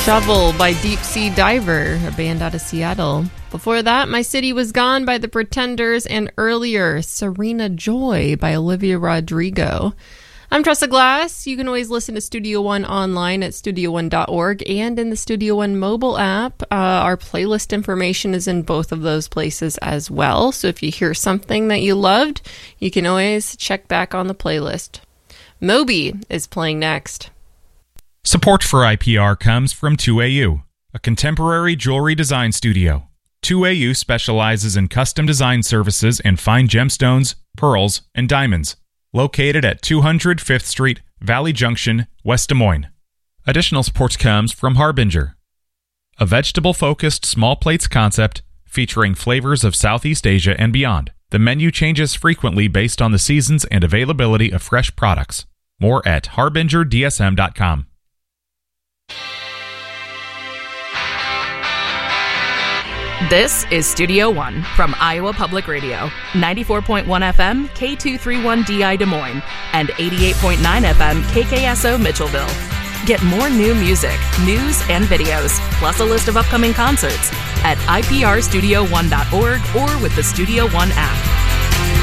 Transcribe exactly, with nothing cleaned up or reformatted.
Shovel by Deep Sea Diver, a band out of Seattle. Before that, My City Was Gone by The Pretenders, and earlier, Serena Joy by Olivia Rodrigo. I'm Tressa Glass. You can always listen to Studio One online at studio one dot org and in the Studio One mobile app. Uh, our playlist information is in both of those places as well. So if you hear something that you loved, you can always check back on the playlist. Moby is playing next. Support for I P R comes from two A U, a contemporary jewelry design studio. two A U specializes in custom design services and fine gemstones, pearls, and diamonds. Located at two hundred fifth Street, Valley Junction, West Des Moines. Additional support comes from Harbinger, a vegetable-focused small plates concept featuring flavors of Southeast Asia and beyond. The menu changes frequently based on the seasons and availability of fresh products. More at harbinger d s m dot com. This is Studio One from Iowa Public Radio, ninety-four point one F M, K two thirty-one D I Des Moines, and eighty-eight point nine F M, K K S O Mitchellville. Get more new music, news, and videos, plus a list of upcoming concerts at I P R studio one dot org or with the Studio One app.